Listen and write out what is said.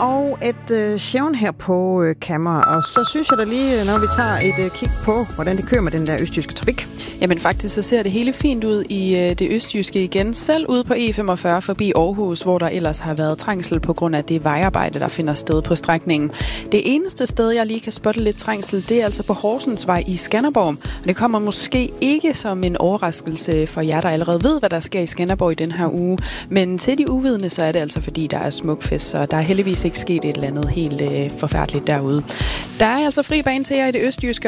og et Sjævn her på kamera. Og så synes jeg da lige, når vi tager et kig på, hvordan det kører med den der østjyske trafik. Jamen faktisk så ser det hele fint ud i det østjyske igen. Selv ude på E45 forbi Aarhus, hvor der ellers har været trængsel på grund af det vejarbejde, der finder sted på strækningen. Det eneste sted, jeg lige kan spotte lidt trængsel, det er altså på Horsensvej i Skanderborg. Det kommer måske ikke som en overraskelse for jer, der allerede ved, hvad der sker i Skanderborg i den her uge. Men til de uvidende, så er det altså fordi, der er smukfest, så der er heldigvis ikke sket et eller andet helt forfærdeligt derude. Der er altså fri bane til jer i det østjyske.